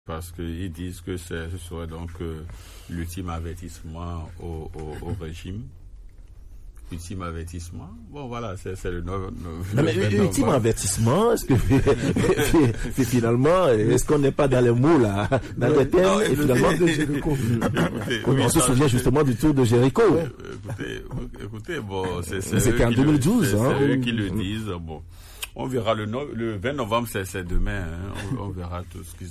Parce qu'ils disent que ce serait donc l'ultime avertissement au régime. Ultime avertissement. Bon, voilà, c'est le mais ultime avertissement, est-ce que finalement, est-ce qu'on n'est pas dans les mots là, dans les thèmes, et finalement de Jéricho. On se souvient justement du tour de Jéricho. Écoutez, bon, c'était en 2012, c'est eux qui le disent. Bon, on verra le 20 novembre, c'est demain. Hein, on verra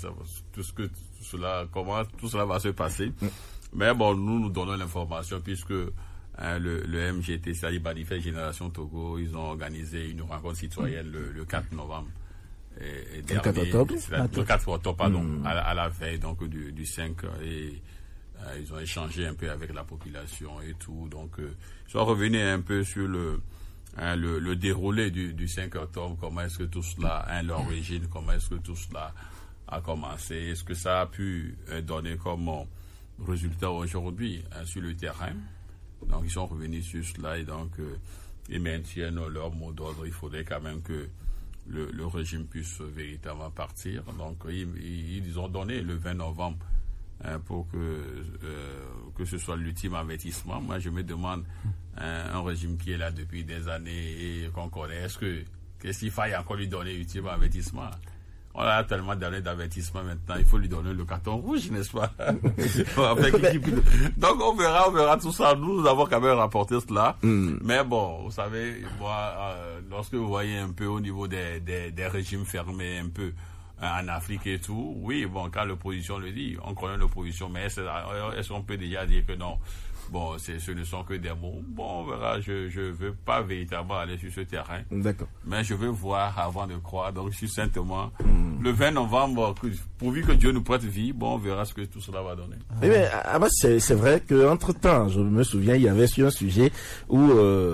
comment tout cela va se passer. Mais bon, nous donnons l'information puisque le MGT, c'est-à-dire Manifeste Génération Togo, ils ont organisé une rencontre citoyenne le 4 novembre. Et le 4 octobre le 4 octobre, pardon, à la veille donc, du 5. Et ils ont échangé un peu avec la population et tout. Donc, ils sont revenus un peu sur le déroulé du 5 octobre. Comment est-ce que tout cela, l'origine, comment est-ce que tout cela a commencé. Est-ce que ça a pu donner comme résultat aujourd'hui sur le terrain. Donc, ils sont revenus sur cela et donc, ils maintiennent leur mot d'ordre. Il faudrait quand même que le régime puisse véritablement partir. Donc, ils ont donné le 20 novembre pour que ce soit l'ultime avertissement. Moi, je me demande, un régime qui est là depuis des années et qu'on connaît, qu'est-ce qu'il faille encore lui donner l'ultime avertissement? On a tellement donné d'avertissement maintenant, il faut lui donner le carton rouge, n'est-ce pas? Donc on verra tout ça. Nous avons quand même rapporté cela. Mais bon, vous savez, moi, lorsque vous voyez un peu au niveau des régimes fermés un peu en Afrique et tout, oui, bon, quand l'opposition le dit, on connaît l'opposition, mais est-ce qu'on peut déjà dire que non? Bon, ce ne sont que des mots. Bon, on verra. Je veux pas véritablement aller sur ce terrain. D'accord. Mais je veux voir avant de croire. Donc, succinctement, le 20 novembre, pourvu que Dieu nous prête vie, bon, on verra ce que tout cela va donner. Mais c'est vrai qu'entre-temps, je me souviens, il y avait sur un sujet où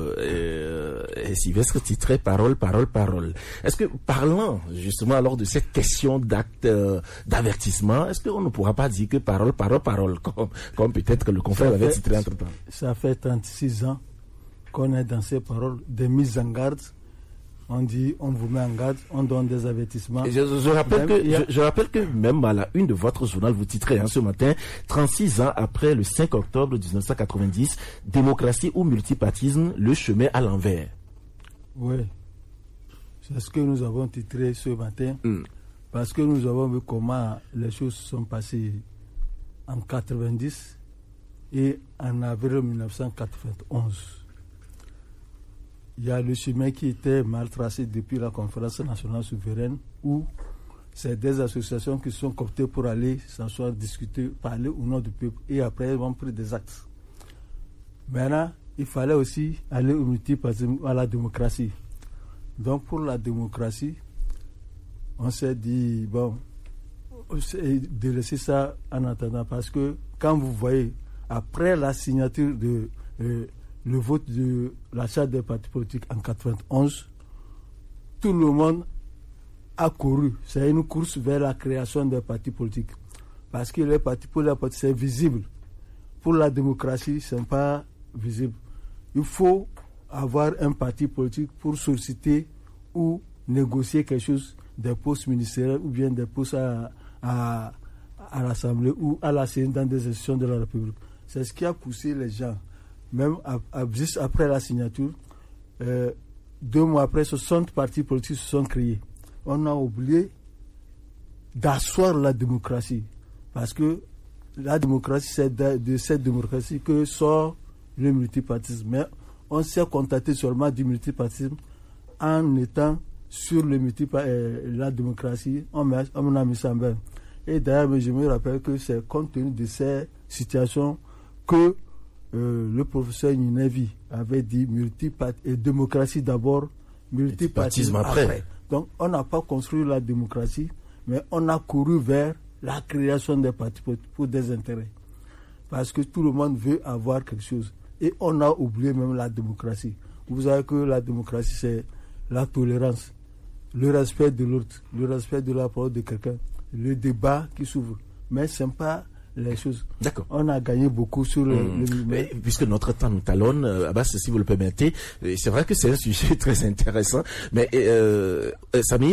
Sylvestre titrait Parole. Est-ce que, parlant justement alors de cette question d'acte d'avertissement, est-ce qu'on ne pourra pas dire que parole, comme peut-être que le confrère avait titré entre-temps? Ça fait 36 ans qu'on est dans ces paroles, des mises en garde. On dit, on vous met en garde, on donne des avertissements. Je rappelle que même à la une de votre journal, vous titrez ce matin, 36 ans après le 5 octobre 1990, démocratie ou multipartisme, le chemin à l'envers. Oui, c'est ce que nous avons titré ce matin, parce que nous avons vu comment les choses sont passées en 90 et en avril 1991. Il y a le chemin qui était mal tracé depuis la conférence nationale souveraine où c'est des associations qui sont cooptées pour aller s'asseoir, discuter, parler au nom du peuple et après ils vont prendre des actes. Maintenant, il fallait aussi aller au multipartisme, à la démocratie. Donc pour la démocratie, on s'est dit, bon, de laisser ça en attendant parce que quand vous voyez, après la signature de le vote de la charte des partis politiques en 91, tout le monde a couru. C'est une course vers la création des partis politiques. Parce que les partis politiques, c'est visible. Pour la démocratie, ce n'est pas visible. Il faut avoir un parti politique pour solliciter ou négocier quelque chose, des postes ministériels ou bien des postes à l'Assemblée ou à la CNI dans des institutions de la République. C'est ce qui a poussé les gens. Même juste après la signature, 2 mois après, 60 partis politiques se sont créés. On a oublié d'asseoir la démocratie. Parce que la démocratie, c'est de cette démocratie que sort le multipartisme. Mais on s'est contenté seulement du multipartisme en étant sur la démocratie. On a mis ça en berne. Et d'ailleurs, je me rappelle que c'est compte tenu de ces situations que le professeur Ninevi avait dit démocratie d'abord, multipartisme après. Donc on n'a pas construit la démocratie, mais on a couru vers la création des partis pour des intérêts. Parce que tout le monde veut avoir quelque chose. Et on a oublié même la démocratie. Vous savez que la démocratie, c'est la tolérance, le respect de l'autre, le respect de la parole de quelqu'un, le débat qui s'ouvre. Mais ce n'est pas les choses. D'accord. On a gagné beaucoup sur Mais puisque notre temps nous talonne, Abbas, si vous le permettez, c'est vrai que c'est un sujet très intéressant. Mais Samir,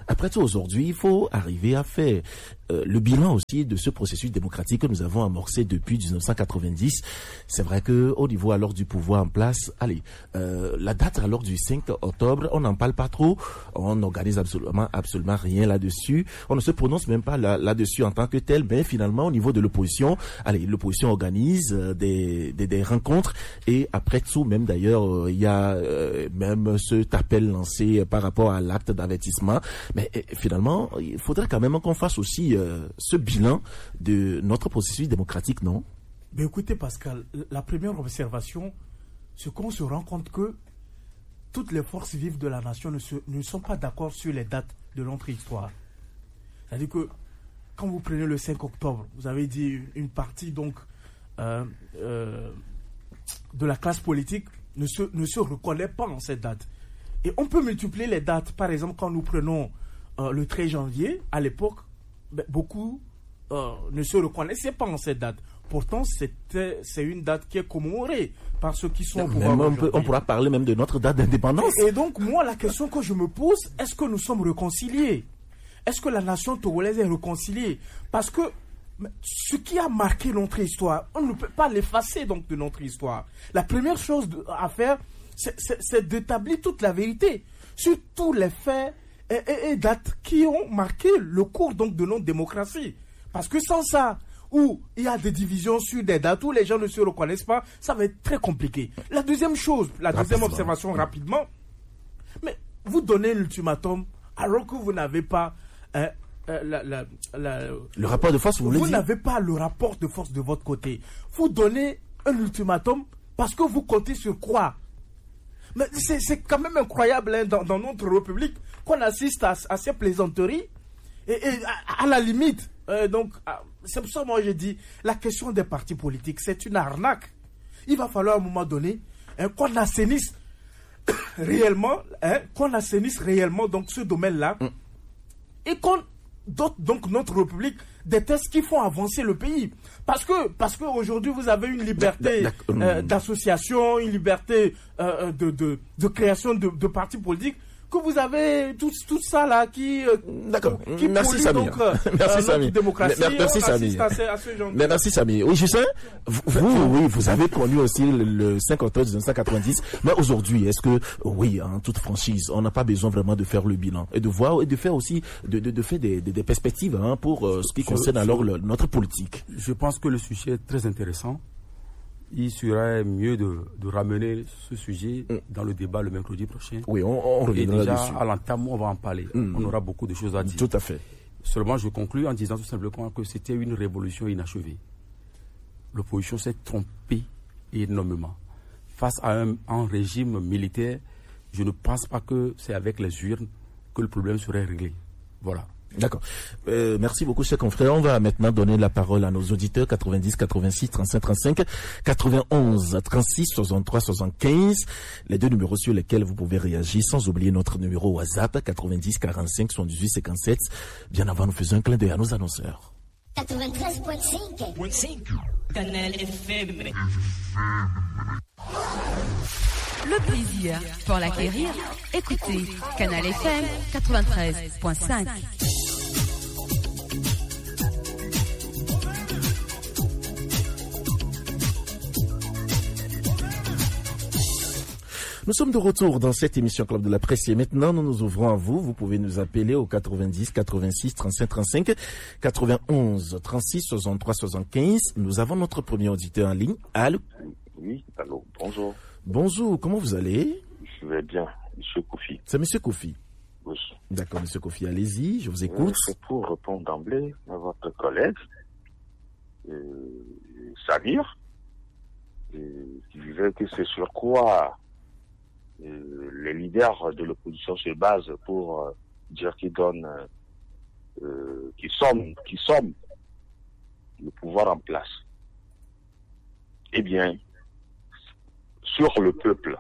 Après tout, aujourd'hui, il faut arriver à faire le bilan aussi de ce processus démocratique que nous avons amorcé depuis 1990. C'est vrai que au niveau alors du pouvoir en place, la date alors du 5 octobre, on n'en parle pas trop, on n'organise absolument rien là-dessus, on ne se prononce même pas là-dessus en tant que tel, mais finalement au niveau de l'opposition, l'opposition organise des rencontres et après tout, même d'ailleurs, il y a même cet appel lancé par rapport à l'acte d'avertissement, mais finalement, il faudrait quand même qu'on fasse aussi ce bilan de notre processus démocratique, non? Mais écoutez, Pascal, la première observation, c'est qu'on se rend compte que toutes les forces vives de la nation ne sont pas d'accord sur les dates de notre histoire. C'est-à-dire que quand vous prenez le 5 octobre, vous avez dit une partie donc de la classe politique ne se reconnaît pas en cette date. Et on peut multiplier les dates. Par exemple, quand nous prenons le 13 janvier, à l'époque, beaucoup ne se reconnaissaient pas en cette date. Pourtant, c'est une date qui est commémorée par ceux qui sont au pouvoir aujourd'hui. On pourra parler même de notre date d'indépendance. Et donc, moi, la question que je me pose, est-ce que nous sommes réconciliés? Est-ce que la nation togolaise est réconciliée? Parce que ce qui a marqué notre histoire, on ne peut pas l'effacer donc de notre histoire. La première chose à faire, c'est d'établir toute la vérité sur tous les faits et dates qui ont marqué le cours donc de notre démocratie. Parce que sans ça, où il y a des divisions sur des dates, où les gens ne se reconnaissent pas, ça va être très compliqué. La deuxième chose, observation rapidement, mais vous donnez l'ultimatum alors que vous n'avez pas le rapport de force, vous n'avez pas le rapport de force de votre côté. Vous donnez un ultimatum parce que vous comptez sur quoi? Mais c'est quand même incroyable hein, dans notre République qu'on assiste à ces plaisanteries et à la limite. Donc, c'est pour ça que moi je dis la question des partis politiques, c'est une arnaque. Il va falloir à un moment donné qu'on assainisse réellement, donc ce domaine-là et qu'on dote donc notre République des tests qui font avancer le pays. Parce que aujourd'hui vous avez une liberté d'association, une liberté de création de partis politiques, que vous avez tout ça là qui merci Samy. Merci Samy. Merci Samy. Merci Samy. Oui, je sais. Vous avez connu aussi le 5 octobre 1990. Mais aujourd'hui, est-ce que en toute franchise, on n'a pas besoin vraiment de faire le bilan et de voir et de faire aussi de faire des perspectives pour ce qui concerne alors notre politique. Je pense que le sujet est très intéressant. Il serait mieux de ramener ce sujet dans le débat le mercredi prochain. Oui, on reviendra déjà, dessus. À l'entame, on va en parler. On aura beaucoup de choses à dire. Tout à fait. Seulement, je conclus en disant tout simplement que c'était une révolution inachevée. L'opposition s'est trompée énormément. Face à un régime militaire, je ne pense pas que c'est avec les urnes que le problème serait réglé. Voilà. D'accord. Merci beaucoup, chers confrères. On va maintenant donner la parole à nos auditeurs 90 86 35 35 91 36 63 75. Les deux numéros sur lesquels vous pouvez réagir, sans oublier notre numéro WhatsApp 90 45 78 57. Bien avant, nous faisons un clin d'œil à nos annonceurs. 93.5 Canal FM. Le plaisir pour l'acquérir, écoutez Canal FM 93.5. Nous sommes de retour dans cette émission Club de la Presse et maintenant nous nous ouvrons à vous. Vous pouvez nous appeler au 90 86 35 35 91 36 63 75. Nous avons notre premier auditeur en ligne. Allô? Oui, allô, bonjour. Bonjour, comment vous allez? Je vais bien, Monsieur Kofi. C'est Monsieur Kofi? Oui. D'accord, Monsieur Kofi, allez-y, je vous écoute. C'est pour répondre d'emblée à votre collègue, Samir, qui disait que c'est sur quoi les leaders de l'opposition se basent pour dire qu'ils donnent, qu'ils somment le pouvoir en place. Eh bien, sur le peuple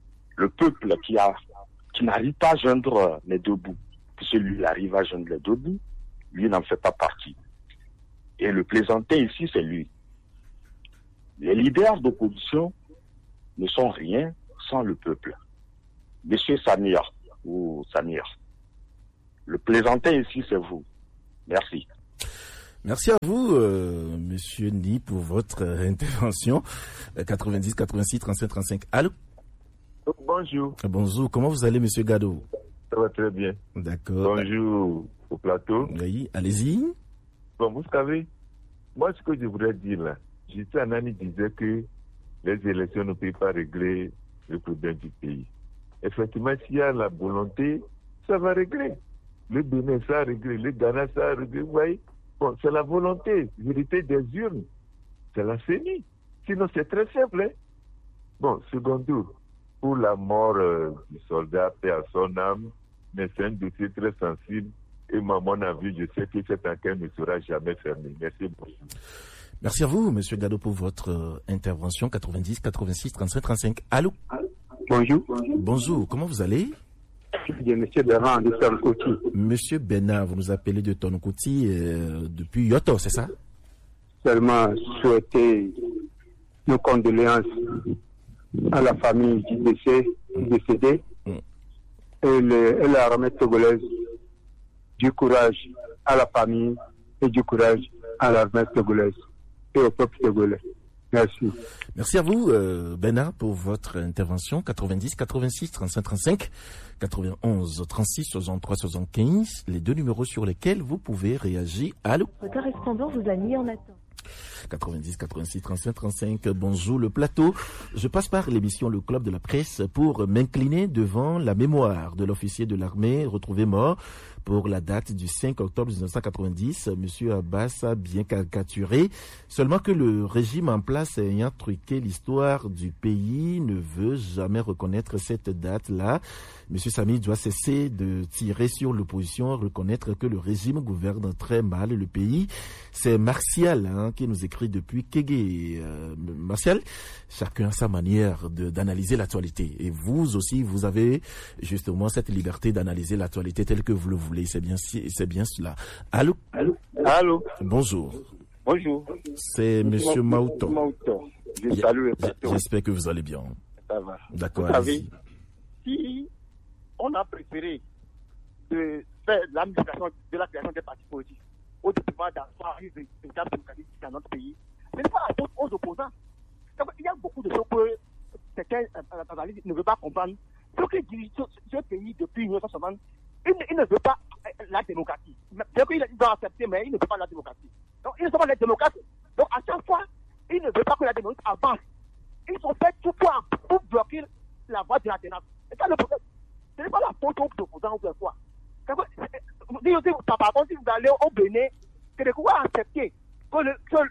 qui n'arrive pas à joindre les deux bouts, puisque lui arrive à joindre les deux bouts, lui n'en fait pas partie. Et le plaisantin ici, c'est lui. Les leaders d'opposition ne sont rien sans le peuple. Monsieur Samir, Le plaisantin ici, c'est vous. Merci. Merci à vous, Monsieur Ni, pour votre intervention. 90 86 35 35. Allô? Bonjour. Bonjour. Comment vous allez, Monsieur Gado? Ça va très bien. D'accord. Bonjour au plateau. Oui, allez-y. Bon, vous savez, moi, ce que je voudrais dire là, Justin Anani disait que les élections ne peuvent pas régler le problème du pays. Effectivement, s'il y a la volonté, ça va régler. Le Bénin, ça a réglé. Le Ghana, ça a réglé. Vous voyez? Bon, c'est la volonté, vérité des urnes. C'est la CENI. Sinon, c'est très simple. Hein? Bon, second tour, pour la mort du soldat, paix à son âme, mais c'est un dossier très sensible. Et moi, à mon avis, je sais que cette enquête ne sera jamais fermée. Merci beaucoup. Merci à vous, Monsieur Gado, pour votre intervention. 90 86 35 35. Allô? Bonjour. Bonjour. Comment vous allez? Monsieur Bernard de Tonokoti. Monsieur Bernard, vous nous appelez de Tonokoti depuis Yoto, c'est ça? Seulement souhaiter nos condoléances à la famille du décédé et l'armée togolaise. Du courage à la famille et du courage à l'armée togolaise et au peuple togolais. Merci. Merci à vous, Bernard, pour votre intervention. 90 86 35 35 91 36 63 75, les deux numéros sur lesquels vous pouvez réagir. Allô? Le correspondant vous a mis en attente. 90 86 35 35. Bonjour le plateau. Je passe par l'émission Le Club de la Presse pour m'incliner devant la mémoire de l'officier de l'armée retrouvé mort pour la date du 5 octobre 1990. Monsieur Abbas a bien caricaturé. Seulement que le régime en place ayant truqué l'histoire du pays ne veut jamais reconnaître cette date-là. Monsieur Samy doit cesser de tirer sur l'opposition, reconnaître que le régime gouverne très mal le pays. C'est Martial qui nous écrit depuis Kégué. Martial, chacun a sa manière d'analyser l'actualité. Et vous aussi, vous avez justement cette liberté d'analyser l'actualité telle que vous le voulez. C'est bien cela. Allô? Allô? Bonjour. Bonjour. C'est Monsieur Mauto. Je salue le plateau. J'espère que vous allez bien. Ça va. D'accord. Vous savez, si on a préféré de faire l'administration de la création des partis politiques au détriment d'avoir une véritable démocratie dans notre pays, ce n'est pas la faute aux opposants. Il y a beaucoup de choses que certains analystes ne veulent pas comprendre. Ceux qui dirigent ce pays depuis 1960, ils ne veulent pas la démocratie. C'est qu'ils doivent accepter, mais ils ne veulent pas la démocratie. Donc, ils ne sont pas les démocrates. Donc, à chaque fois, ils ne veulent pas que la démocratie avance. Ils ont fait tout pour bloquer la voie de la démocratie. Et ça, le problème, ce n'est pas la faute aux opposants ou de quoi. Par contre, si vous allez au Bénin, que le gouvernement a accepté que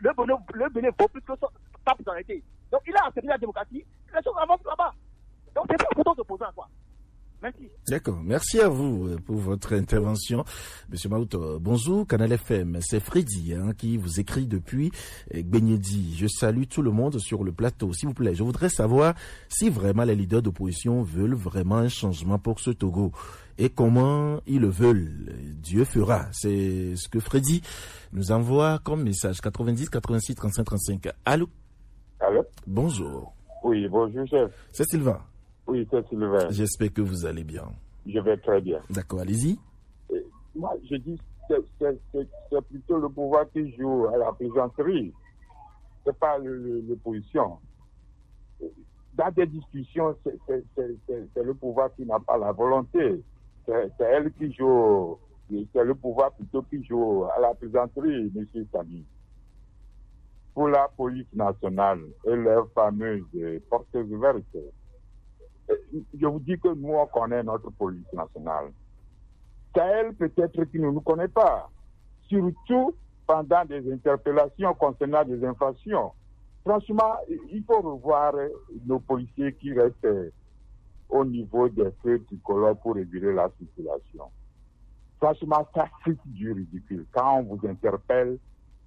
le Bénin vaut plus que sa personnalité. Donc, il a accepté la démocratie, les choses avancent là-bas. Donc, c'est pas la faute aux opposants, quoi. Merci. D'accord. Merci à vous pour votre intervention, Monsieur Mauto. Bonjour, Canal FM. C'est Freddy qui vous écrit depuis Gbenyedi. Je salue tout le monde sur le plateau. S'il vous plaît, je voudrais savoir si vraiment les leaders d'opposition veulent vraiment un changement pour ce Togo et comment ils le veulent. Dieu fera. C'est ce que Freddy nous envoie comme message. 90 86 35 35. Allô? Allô? Bonjour. Oui, bonjour, chef. C'est Sylvain. Oui, c'est Sylvain. J'espère que vous allez bien. Je vais très bien. D'accord, allez-y. Moi, je dis c'est plutôt le pouvoir qui joue à la plaisanterie. C'est pas l'opposition. Dans des discussions, c'est le pouvoir qui n'a pas la volonté. C'est elle qui joue. C'est le pouvoir plutôt qui joue à la plaisanterie, M. Samy. Pour la police nationale et leurs fameuses portes ouvertes, je vous dis que nous, on connaît notre police nationale. C'est elle peut-être qui ne nous connaît pas. Surtout pendant des interpellations concernant des infractions. Franchement, il faut revoir nos policiers qui restent au niveau des feux tricolores pour réguler la circulation. Franchement, ça c'est du ridicule. Quand on vous interpelle,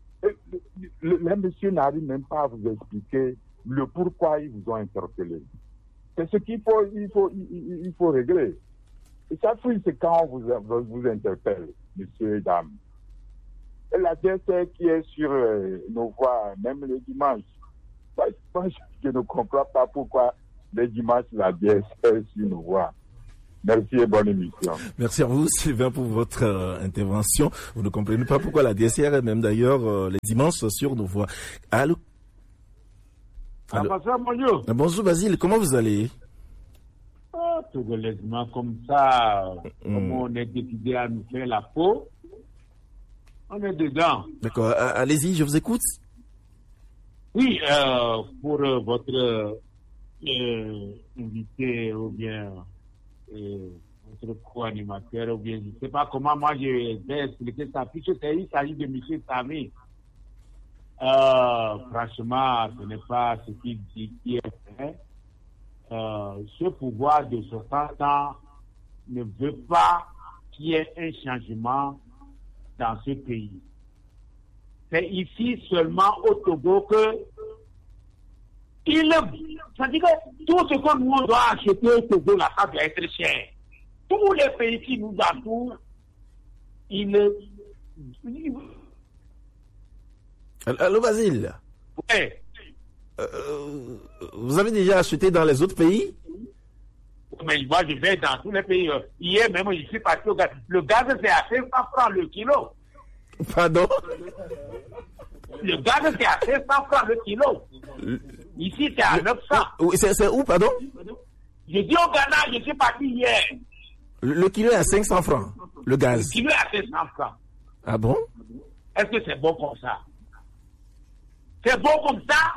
les messieurs n'arrivent même pas à vous expliquer le pourquoi ils vous ont interpellé. C'est ce qu'il faut régler. Et ça, c'est quand on vous interpelle, messieurs et dames. Et la DSR qui est sur nos voies, même les dimanches. Moi, je ne comprends pas pourquoi les dimanches, la DSR est sur nos voies. Merci et bonne émission. Merci à vous, Sylvain, pour votre intervention. Vous ne comprenez pas pourquoi la DSR est même d'ailleurs les dimanches sur nos voix. Allô? Bonjour. Bonjour, Basile. Comment vous allez? Togolaisement, comme ça, comme on est décidé à nous faire la peau, on est dedans. D'accord. Allez-y, je vous écoute. Oui, pour votre invité ou bien votre co-animateur, ou bien je ne sais pas comment moi je vais expliquer ça, puisque il s'agit de M. Sami. Franchement, ce n'est pas ce qu'il dit qui est fait. Ce pouvoir de 60 ans ne veut pas qu'il y ait un changement dans ce pays. C'est ici seulement au Togo que ça dit que tout ce que nous on doit acheter au Togo, là, ça doit être cher. Tous les pays qui nous entourent, Allô, Basile? Oui. Vous avez déjà acheté dans les autres pays? Mais moi, je vais dans tous les pays. Hier même, je suis parti au gaz. Le gaz, c'est à 500 francs le kilo. Pardon? Le gaz, c'est à 500 francs le kilo. Ici, c'est à 900. Oui, c'est où, pardon? Je dis au Ghana, je suis parti hier. Le kilo est à 500 francs, le gaz. Le kilo est à 500 francs. Ah bon? Est-ce que c'est bon comme ça? C'est bon comme ça?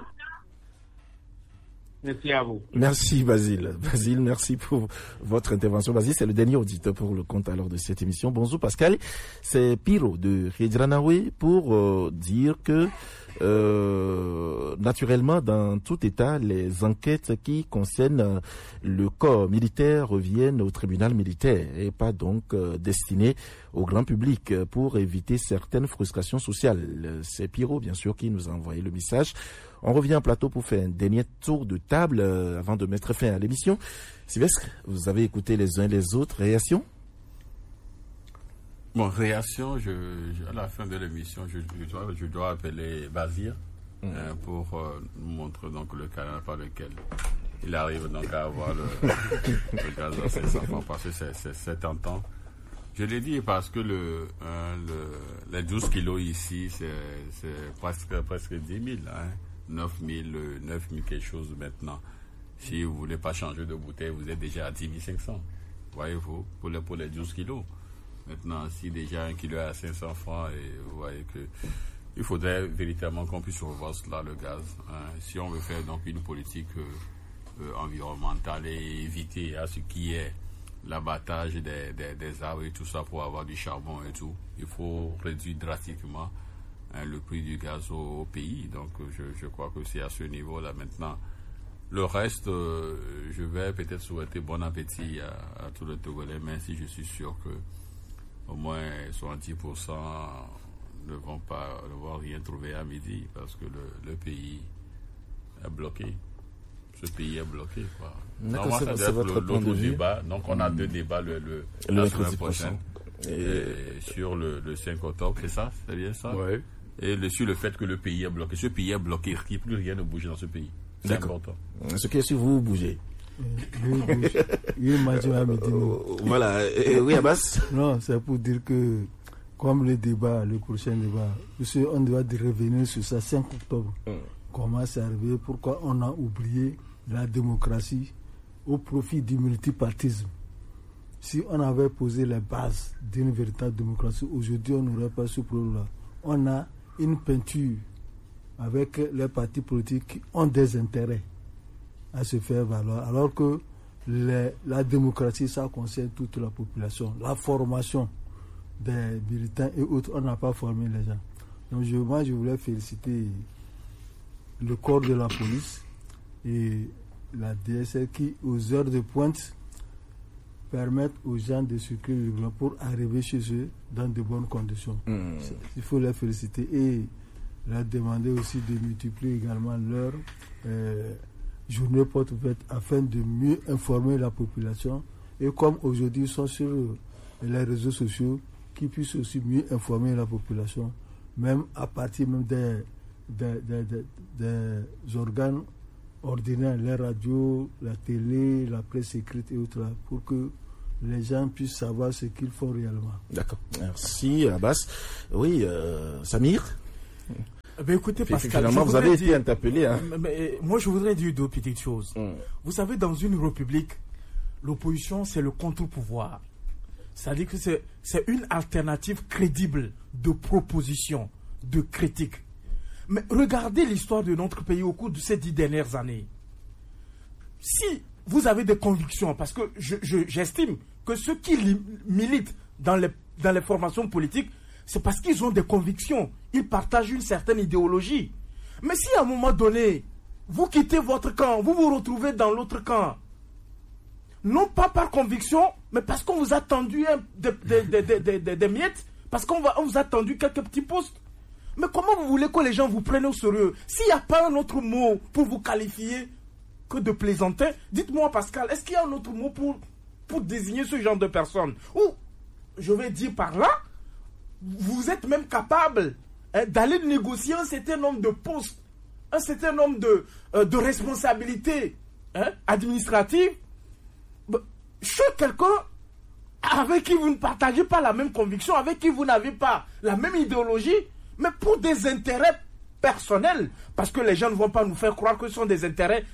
Merci à vous. Merci, Basile. Basile, merci pour votre intervention. Basile, c'est le dernier auditeur pour le compte alors de cette émission. Bonjour, Pascal. C'est Piro de Redranawe pour dire que naturellement, dans tout État, les enquêtes qui concernent le corps militaire reviennent au tribunal militaire et pas donc destinées au grand public pour éviter certaines frustrations sociales. C'est Piro, bien sûr, qui nous a envoyé le message. On revient en plateau pour faire un dernier tour de table avant de mettre fin à l'émission. Sylvestre, vous avez écouté les uns les autres. Réaction? Bon, réaction, à la fin de l'émission, je dois appeler Basile pour nous montrer donc le canal par lequel il arrive donc à avoir le gaz à 500 francs, parce que c'est tentant. Je l'ai dit parce que les 12 kilos ici, c'est presque 10 000, hein, 9 000 quelque chose maintenant. Si vous voulez pas changer de bouteille, vous êtes déjà à 10 500, voyez-vous, pour les 12 kilos. Maintenant, si déjà un kilo est à 500 francs, et vous voyez que il faudrait véritablement qu'on puisse revoir cela, le gaz. Hein. Si on veut faire donc une politique environnementale et éviter à ce qui est l'abattage des arbres et tout ça pour avoir du charbon et tout, il faut réduire drastiquement le prix du gaz au pays. Donc, je crois que c'est à ce niveau-là maintenant. Le reste, je vais peut-être souhaiter bon appétit à tous les Togolais, même si je suis sûr que au moins 70% ne vont rien trouver à midi, parce que le pays est bloqué. Ce pays est bloqué, quoi. Normalement, ça doit être l'autre débat. Donc, on a deux débats la semaine prochaine. Sur le 5 octobre, c'est ça? C'est bien ça? Oui. Et sur le fait que le pays est bloqué. Ce pays est bloqué, il n'y a plus rien de bouger dans ce pays. C'est important. Ce qui est sur vous, bougez. Voilà. Oui, Abbas. Non, c'est pour dire que, comme le prochain débat, on doit revenir sur ça 5 octobre. Comment c'est arrivé, pourquoi on a oublié la démocratie au profit du multipartisme. Si on avait posé les bases d'une véritable démocratie, aujourd'hui on n'aurait pas ce problème-là. On a une peinture avec les partis politiques qui ont des intérêts à se faire valoir, alors que la démocratie, ça concerne toute la population. La formation des militants et autres, on n'a pas formé les gens. Donc moi, je voulais féliciter le corps de la police et la DSR qui, aux heures de pointe, permettent aux gens de circuler librement pour arriver chez eux dans de bonnes conditions. Il faut les féliciter et leur demander aussi de multiplier également leur journée porte ouverte afin de mieux informer la population, et comme aujourd'hui ils sont sur les réseaux sociaux, qu'ils puissent aussi mieux informer la population, même à partir même des organes ordinaires, les radios, la télé, la presse écrite et autres, pour que les gens puissent savoir ce qu'ils font réellement. D'accord. Merci, Abbas. Oui, Samir. Écoutez, Pascal, finalement, vous avez été interpellé. Hein. Mais moi, je voudrais dire deux petites choses. Vous savez, dans une république, l'opposition, c'est le contre-pouvoir. C'est-à-dire que c'est une alternative crédible de proposition, de critique. Mais regardez l'histoire de notre pays au cours de ces 10 dernières années. Si vous avez des convictions, parce que j'estime que ceux qui militent dans les formations politiques, c'est parce qu'ils ont des convictions. Ils partagent une certaine idéologie. Mais si à un moment donné, vous quittez votre camp, vous vous retrouvez dans l'autre camp, non pas par conviction, mais parce qu'on vous a tendu des miettes, parce qu'on vous a tendu quelques petits postes. Mais comment vous voulez que les gens vous prennent au sérieux? S'il n'y a pas un autre mot pour vous qualifier que de plaisantin, dites-moi, Pascal, est-ce qu'il y a un autre mot pour désigner ce genre de personnes? Ou, je vais dire par là, vous êtes même capable d'aller négocier un certain nombre de postes, un certain nombre de responsabilités administratives chez quelqu'un avec qui vous ne partagez pas la même conviction, avec qui vous n'avez pas la même idéologie, mais pour des intérêts personnels, parce que les gens ne vont pas nous faire croire que ce sont des intérêts,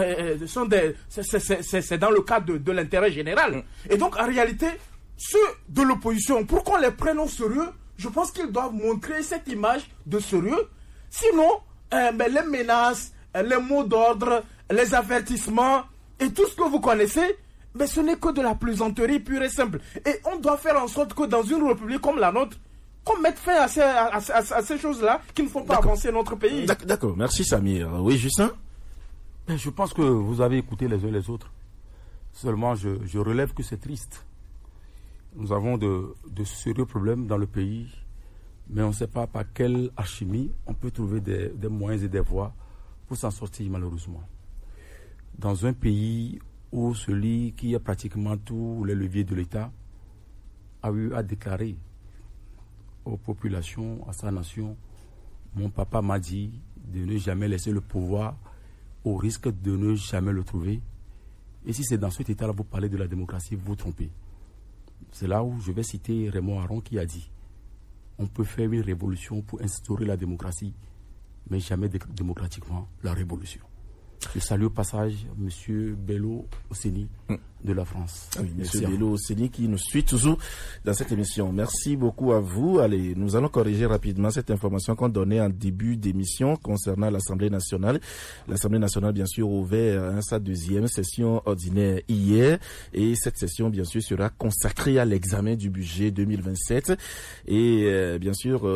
c'est dans le cadre de l'intérêt général. Et donc, en réalité, ceux de l'opposition, pour qu'on les prenne au sérieux, je pense qu'ils doivent montrer cette image de sérieux. Sinon, les menaces, les mots d'ordre, les avertissements et tout ce que vous connaissez, mais ce n'est que de la plaisanterie pure et simple. Et on doit faire en sorte que dans une république comme la nôtre, qu'on mette fin à ces choses-là qui ne font pas avancer notre pays. D'accord, merci Samir. Oui, Justin? Je pense que vous avez écouté les uns les autres. Seulement, je relève que c'est triste. Nous avons de sérieux problèmes dans le pays, mais on ne sait pas par quelle alchimie on peut trouver des moyens et des voies pour s'en sortir, malheureusement. Dans un pays où celui qui a pratiquement tous les leviers de l'État a eu à déclarer aux populations, à sa nation, mon papa m'a dit de ne jamais laisser le pouvoir au risque de ne jamais le trouver. Et si c'est dans cet état-là, vous parlez de la démocratie, vous vous trompez. C'est là où je vais citer Raymond Aron qui a dit on peut faire une révolution pour instaurer la démocratie, mais jamais démocratiquement la révolution. Je salue au passage M. Bello Osseni de la France. Oui, M. Bello Osseni qui nous suit toujours dans cette émission. Merci beaucoup à vous. Allez, nous allons corriger rapidement cette information qu'on donnait en début d'émission concernant l'Assemblée nationale. L'Assemblée nationale, bien sûr, ouvert sa deuxième session ordinaire hier. Et cette session, bien sûr, sera consacrée à l'examen du budget 2027. Et bien sûr,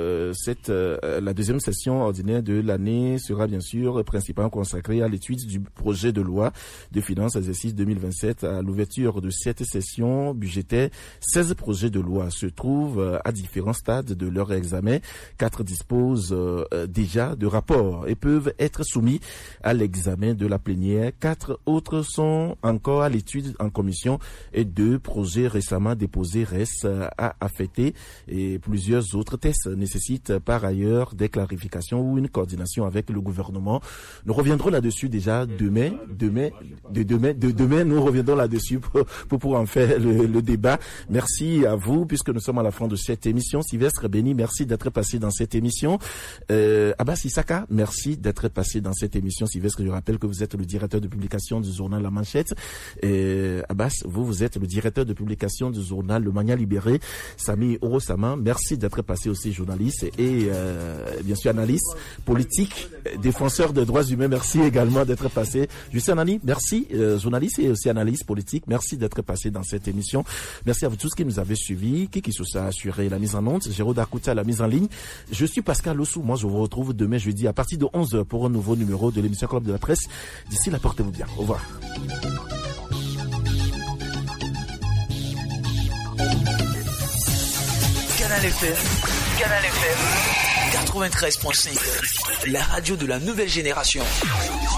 la deuxième session ordinaire de l'année sera, bien sûr, principalement consacrée à l'étude du projet de loi de finances exercice 2027. À l'ouverture de cette session budgétaire, 16 projets de loi se trouvent à différents stades de leur examen. 4 disposent déjà de rapports et peuvent être soumis à l'examen de la plénière. 4 autres sont encore à l'étude en commission et 2 projets récemment déposés restent à affecter et plusieurs autres tests nécessitent par ailleurs des clarifications ou une coordination avec le gouvernement. Nous reviendrons là-dessus déjà demain, nous reviendrons là-dessus pour en faire le débat. Merci à vous, puisque nous sommes à la fin de cette émission. Sylvestre Béni, merci d'être passé dans cette émission. Abbas Issaka, merci d'être passé dans cette émission. Sylvestre, je rappelle que vous êtes le directeur de publication du journal La Manchette. Abbas, vous êtes le directeur de publication du journal Le Mania Libéré. Sami Orosama, merci d'être passé aussi journaliste et bien sûr analyste politique, défenseur des droits humains. Merci également d'être passé. Justin Nani, merci, journaliste et aussi analyste politique. Merci d'être passé dans cette émission. Merci à vous tous qui nous avez suivis. Kiki Sousa a assuré la mise en onde. Géraud Dakouta la mise en ligne. Je suis Pascal Lossou. Moi, je vous retrouve demain jeudi à partir de 11h pour un nouveau numéro de l'émission Club de la Presse. D'ici là, portez-vous bien. Au revoir. Canal FM 93.5, la radio de la nouvelle génération.